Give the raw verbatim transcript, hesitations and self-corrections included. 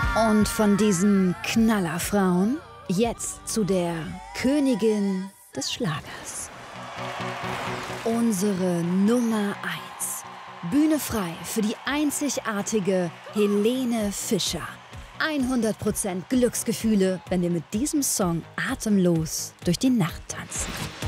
Und von diesen Knallerfrauen jetzt zu der Königin des Schlagers. Unsere Nummer eins. Bühne frei für die einzigartige Helene Fischer. hundert Prozent Glücksgefühle, wenn wir mit diesem Song atemlos durch die Nacht tanzen.